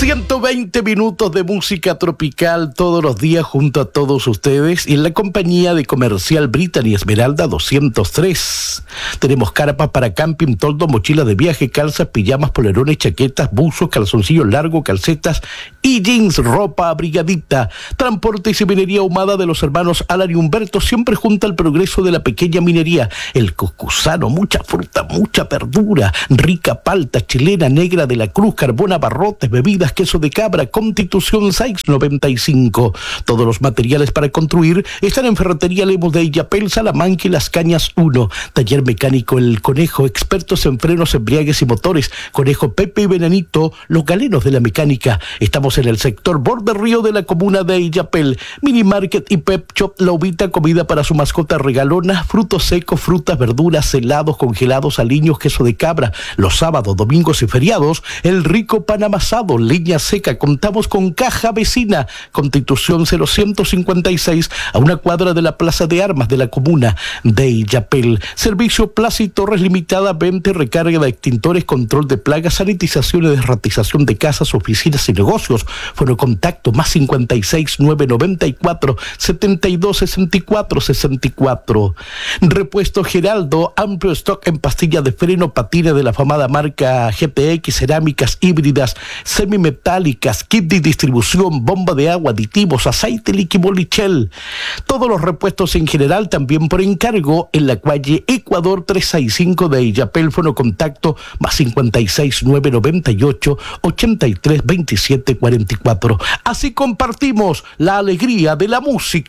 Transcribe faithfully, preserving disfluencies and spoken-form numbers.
ciento veinte minutos de música tropical todos los días junto a todos ustedes y en la compañía de Comercial Brittany Esmeralda doscientos tres. Tenemos carpas para camping, toldo, mochilas de viaje, calzas, pijamas, polerones, chaquetas, buzos, calzoncillos largos, calcetas y jeans, ropa abrigadita. Transporte y minería ahumada de los hermanos Alan y Humberto, siempre junto al progreso de la pequeña minería. El Cuscusano, mucha fruta, mucha verdura, rica palta chilena, negra de la Cruz, carbón, abarrotes, bebidas, queso de cabra, Constitución seiscientos noventa y cinco. Todos los materiales para construir están en Ferretería Lemos de Illapel, Salamanca y Las Cañas uno. Taller mecánico El Conejo, expertos en frenos, embriagues y motores. Conejo, Pepe y Benanito, los galenos de la mecánica. Estamos en el sector borde río de la comuna de Illapel. Mini Market y Pep Shop La Uvita, comida para su mascota regalona, frutos secos, frutas, verduras, helados, congelados, aliños, queso de cabra. Los sábados, domingos y feriados, el rico pan amasado, leña seca. Contamos con caja vecina, Constitución cero ciento cincuenta y seis, a una cuadra de la Plaza de Armas de la comuna de Illapel. Servicio Plaza y Torres Limitada, venta y recarga de extintores, control de plagas, sanitización y desratización de casas, oficinas y negocios. Fueron contacto más cincuenta y seis, nueve noventa y cuatro, setenta y dos, sesenta y cuatro, sesenta y cuatro. Repuesto Geraldo, amplio stock en pastillas de freno, patines de la famada marca G P X, cerámicas híbridas, semimetálicas, kit de distribución, bomba de agua, aditivos, aceite líquido Lichel. Todos los repuestos en general, también por encargo, en la calle Ecuador trescientos sesenta y cinco de Illapel. Fono contacto más cincuenta y seis, nueve noventa y ocho, ochenta y tres, veintisiete, cuarenta y cuatro. Así compartimos la alegría de la música.